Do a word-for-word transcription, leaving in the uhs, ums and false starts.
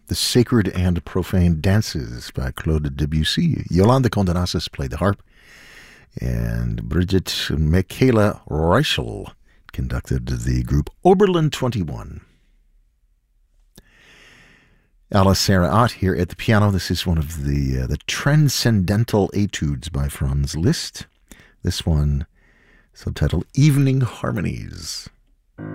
The Sacred and Profane Dances by Claude Debussy. Yolanda Condenasas played the harp, and Brigitte Michaela Reichel conducted the group Oberlin twenty-one. Alice Sarah Ott here at the piano. This is one of the uh, the Transcendental Etudes by Franz Liszt. This one, subtitled Evening Harmonies.